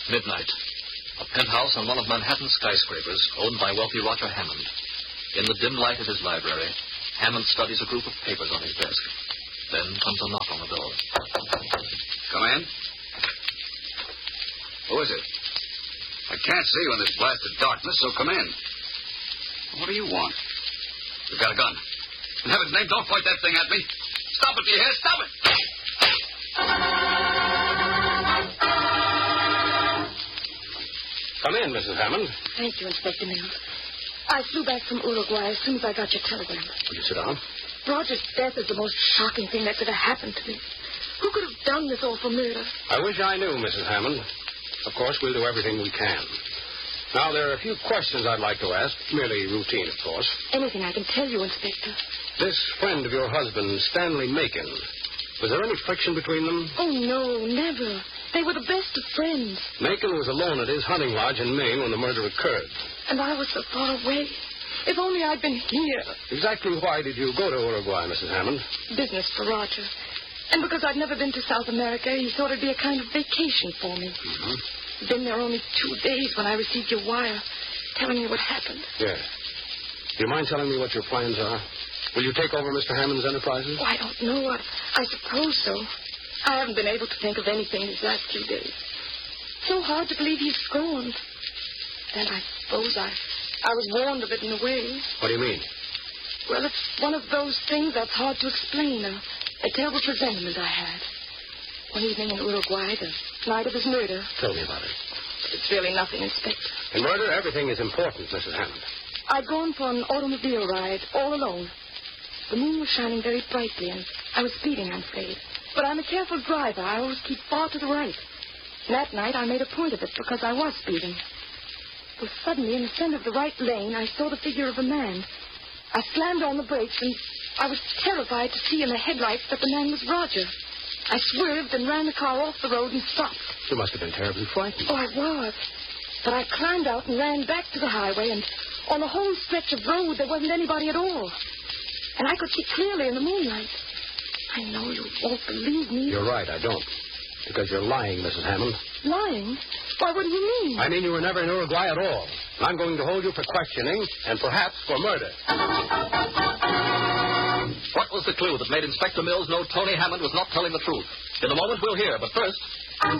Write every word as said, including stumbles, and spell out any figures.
Midnight. A penthouse on one of Manhattan's skyscrapers owned by wealthy Roger Hammond. In the dim light of his library, Hammond studies a group of papers on his desk. Then comes a knock on the door. Come in. Who is it? I can't see you in this blasted darkness, so come in. What do you want? You've got a gun. In heaven's name, don't point that thing at me. Stop it, do you hear? Stop it! Come in, Missus Hammond. Thank you, Inspector Mills. I flew back from Uruguay as soon as I got your telegram. Will you sit down? Roger's death is the most shocking thing that could have happened to me. Who could have done this awful murder? I wish I knew, Missus Hammond. Of course, we'll do everything we can. Now, there are a few questions I'd like to ask. Merely routine, of course. Anything I can tell you, Inspector. This friend of your husband, Stanley Macon, was there any friction between them? Oh, no, never. They were the best of friends. Macon was alone at his hunting lodge in Maine when the murder occurred. And I was so far away. If only I'd been here. Exactly why did you go to Uruguay, Missus Hammond? Business for Roger. And because I'd never been to South America, he thought it'd be a kind of vacation for me. Mm-hmm. Been there only two days when I received your wire telling me what happened. Yes. Do you mind telling me what your plans are? Will you take over Mister Hammond's enterprises? Oh, I don't know. I, I suppose so. I haven't been able to think of anything these last few days. So hard to believe he's gone. Then I suppose I, I was warned of it in a way. What do you mean? Well, it's one of those things that's hard to explain. A, a terrible presentiment I had. One evening in Uruguay, the night of his murder. Tell me about it. It's really nothing, Inspector. In murder, everything is important, Missus Hammond. I'd gone for an automobile ride, all alone. The moon was shining very brightly, and I was speeding, I'm afraid. But I'm a careful driver. I always keep far to the right. And that night, I made a point of it because I was speeding. Well, suddenly, in the center of the right lane, I saw the figure of a man. I slammed on the brakes, and I was terrified to see in the headlights that the man was Roger. I swerved and ran the car off the road and stopped. You must have been terribly frightened. Oh, I was. But I climbed out and ran back to the highway, and on the whole stretch of road, there wasn't anybody at all. And I could see clearly in the moonlight. I know you won't believe me. You're right, I don't. Because you're lying, Missus Hammond. Lying? Why, what do you mean? I mean you were never in Uruguay at all. I'm going to hold you for questioning and perhaps for murder. What was the clue that made Inspector Mills know Tony Hammond was not telling the truth? In a moment, we'll hear, but first...